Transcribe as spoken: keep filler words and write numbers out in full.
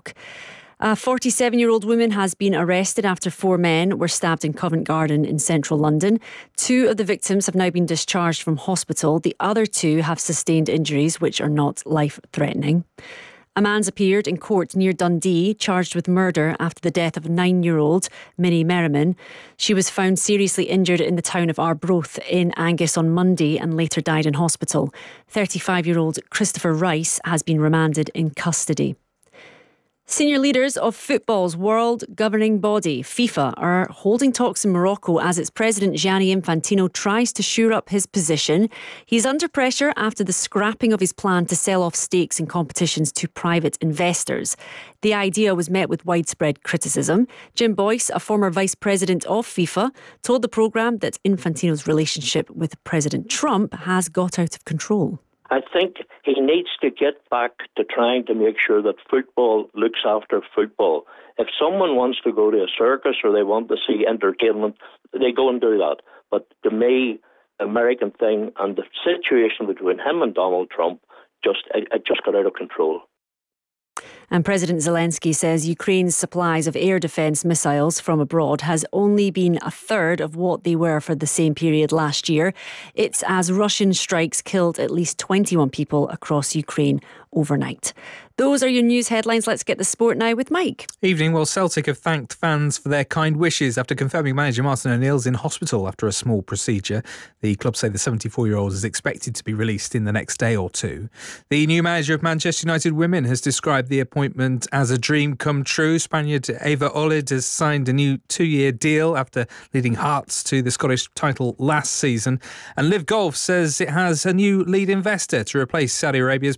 o'clock. A forty-seven-year-old woman has been arrested after four men were stabbed in Covent Garden in central London. Two of the victims have now been discharged from hospital. The other two have sustained injuries which are not life-threatening. A man's appeared in court near Dundee, charged with murder after the death of nine-year-old Minnie Merriman. She was found seriously injured in the town of Arbroath in Angus on Monday and later died in hospital. thirty-five-year-old Christopher Rice has been remanded in custody. Senior leaders of football's world governing body, FIFA, are holding talks in Morocco as its president Gianni Infantino tries to shore up his position. He's under pressure after the scrapping of his plan to sell off stakes in competitions to private investors. The idea was met with widespread criticism. Jim Boyce, a former vice president of FIFA, told the programme that Infantino's relationship with President Trump has got out of control. I think he needs to get back to trying to make sure that football looks after football. If someone wants to go to a circus or they want to see entertainment, they go and do that. But to me, the American thing and the situation between him and Donald Trump, just it, it just got out of control. And President Zelensky says Ukraine's supplies of air defence missiles from abroad has only been a third of what they were for the same period last year. It's as Russian strikes killed at least twenty-one people across Ukraine overnight. Those are your news headlines. Let's get the sport now with Mike. Evening. Well, Celtic have thanked fans for their kind wishes after confirming manager Martin O'Neill's in hospital after a small procedure. The club say the seventy-four-year-old is expected to be released in the next day or two. The new manager of Manchester United Women has described the appointment as a dream come true. Spaniard Eva Olid has signed a new two-year deal after leading Hearts to the Scottish title last season. And Liv Golf says it has a new lead investor to replace Saudi Arabia's